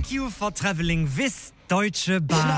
Thank you for traveling with Deutsche Bahn.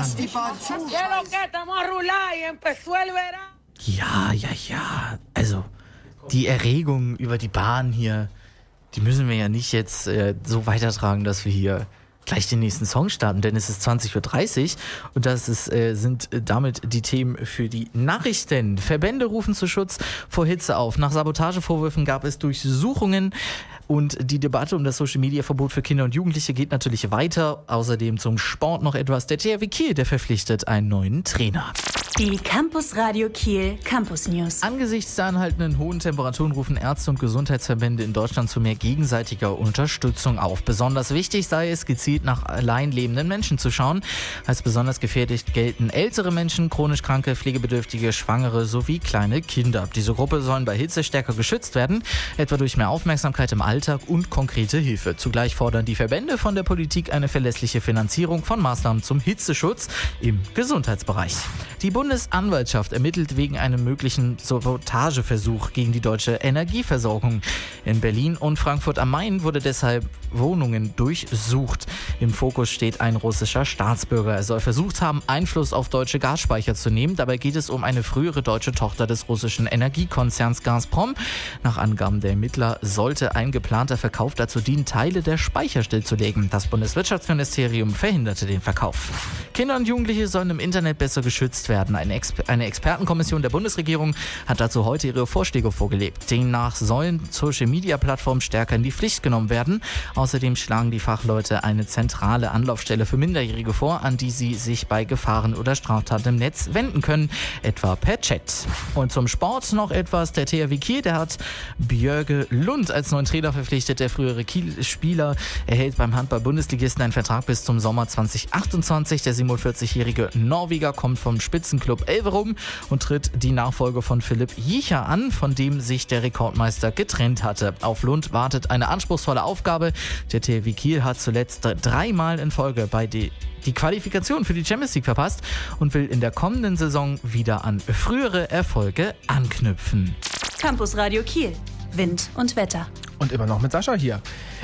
Ja. Also, die Erregung über die Bahn hier, die müssen wir ja nicht jetzt so weitertragen, dass wir hier gleich den nächsten Song starten, denn es ist 20.30 Uhr und sind damit die Themen für die Nachrichten. Verbände rufen zu Schutz vor Hitze auf. Nach Sabotagevorwürfen gab es Durchsuchungen und die Debatte um das Social-Media-Verbot für Kinder und Jugendliche geht natürlich weiter. Außerdem zum Sport noch etwas. Der THW Kiel, der verpflichtet einen neuen Trainer. Die Campus Radio Kiel Campus News. Angesichts der anhaltenden hohen Temperaturen rufen Ärzte und Gesundheitsverbände in Deutschland zu mehr gegenseitiger Unterstützung auf. Besonders wichtig sei es, gezielt nach allein lebenden Menschen zu schauen. Als besonders gefährdet gelten ältere Menschen, chronisch Kranke, Pflegebedürftige, Schwangere sowie kleine Kinder. Diese Gruppe sollen bei Hitze stärker geschützt werden, etwa durch mehr Aufmerksamkeit im Alltag und konkrete Hilfe. Zugleich fordern die Verbände von der Politik eine verlässliche Finanzierung von Maßnahmen zum Hitzeschutz im Gesundheitsbereich. Die Bundesanwaltschaft ermittelt wegen einem möglichen Sabotageversuch gegen die deutsche Energieversorgung. In Berlin und Frankfurt am Main wurde deshalb Wohnungen durchsucht. Im Fokus steht ein russischer Staatsbürger. Er soll versucht haben, Einfluss auf deutsche Gasspeicher zu nehmen. Dabei geht es um eine frühere deutsche Tochter des russischen Energiekonzerns Gazprom. Nach Angaben der Ermittler sollte ein geplanter Verkauf dazu dienen, Teile der Speicher stillzulegen. Das Bundeswirtschaftsministerium verhinderte den Verkauf. Kinder und Jugendliche sollen im Internet besser geschützt werden. Eine Expertenkommission der Bundesregierung hat dazu heute ihre Vorschläge vorgelegt. Demnach sollen Social-Media-Plattformen stärker in die Pflicht genommen werden. Außerdem schlagen die Fachleute eine zentrale Anlaufstelle für Minderjährige vor, an die sie sich bei Gefahren oder Straftaten im Netz wenden können, etwa per Chat. Und zum Sport noch etwas. Der THW Kiel, der hat Björge Lund als neuen Trainer verpflichtet. Der frühere Kiel-Spieler erhält beim Handball-Bundesligisten einen Vertrag bis zum Sommer 2028. Der 47-jährige Norweger kommt vom Spitzenklub Elverum und tritt die Nachfolge von Philipp Jicher an, von dem sich der Rekordmeister getrennt hatte. Auf Lund wartet eine anspruchsvolle Aufgabe. Der THW Kiel hat zuletzt 3-mal in Folge die Qualifikation für die Champions League verpasst und will in der kommenden Saison wieder an frühere Erfolge anknüpfen. Campus Radio Kiel. Wind und Wetter. Und immer noch mit Sascha hier.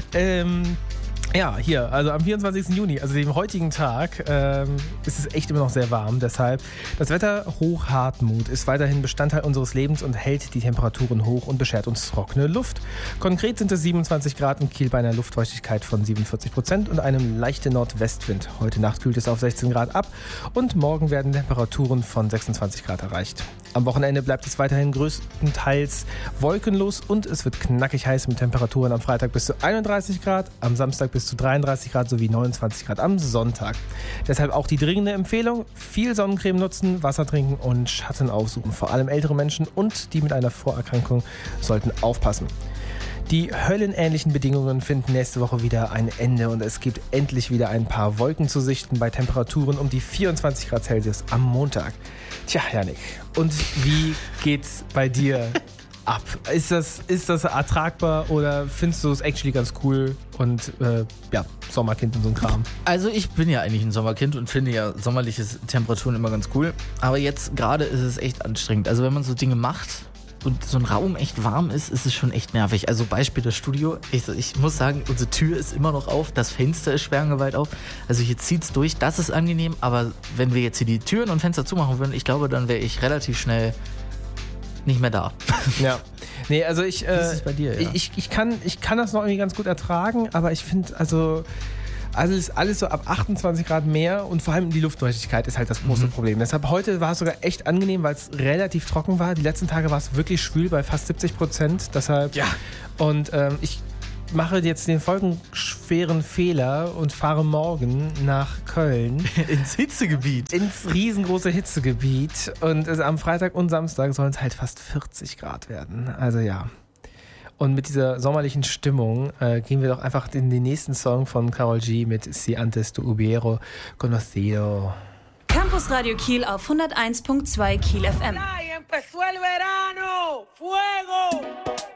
Ja, hier, also am 24. Juni, also dem heutigen Tag, ist es echt immer noch sehr warm. Deshalb, das Wetter Hochhartmut ist weiterhin Bestandteil unseres Lebens und hält die Temperaturen hoch und beschert uns trockene Luft. Konkret sind es 27 Grad in Kiel bei einer Luftfeuchtigkeit von 47% und einem leichten Nordwestwind. Heute Nacht kühlt es auf 16 Grad ab und morgen werden Temperaturen von 26 Grad erreicht. Am Wochenende bleibt es weiterhin größtenteils wolkenlos und es wird knackig heiß mit Temperaturen am Freitag bis zu 31 Grad, am Samstag bis zu 33 Grad sowie 29 Grad am Sonntag. Deshalb auch die dringende Empfehlung, viel Sonnencreme nutzen, Wasser trinken und Schatten aufsuchen. Vor allem ältere Menschen und die mit einer Vorerkrankung sollten aufpassen. Die höllenähnlichen Bedingungen finden nächste Woche wieder ein Ende und es gibt endlich wieder ein paar Wolken zu sichten bei Temperaturen um die 24 Grad Celsius am Montag. Tja, Janik, und wie geht's bei dir ab? Ist das ertragbar oder findest du es actually ganz cool und Sommerkind und so ein Kram? Also ich bin ja eigentlich ein Sommerkind und finde ja sommerliche Temperaturen immer ganz cool, aber jetzt gerade ist es echt anstrengend. Also wenn man so Dinge macht und so ein Raum echt warm ist es schon echt nervig. Also Beispiel das Studio. Ich muss sagen, unsere Tür ist immer noch auf, das Fenster ist sperrangeweit auf. Also hier zieht's durch, das ist angenehm. Aber wenn wir jetzt hier die Türen und Fenster zumachen würden, ich glaube, dann wäre ich relativ schnell nicht mehr da. Ja. Nee, also ich, Wie ist es bei dir, ja? ich kann das noch irgendwie ganz gut ertragen, aber ich finde, also alles so ab 28 Grad mehr und vor allem die Luftfeuchtigkeit ist halt das große Problem. Deshalb heute war es sogar echt angenehm, weil es relativ trocken war. Die letzten Tage war es wirklich schwül bei fast 70%. Deshalb, ja. Und ich mache jetzt den folgenschweren Fehler und fahre morgen nach Köln. Ins Hitzegebiet. Ins riesengroße Hitzegebiet. Und am Freitag und Samstag sollen es halt fast 40 Grad werden. Also ja. Und mit dieser sommerlichen Stimmung gehen wir doch einfach in den nächsten Song von Karol G mit Si antes tu hubiera conocido. Campus Radio Kiel auf 101.2 Kiel FM.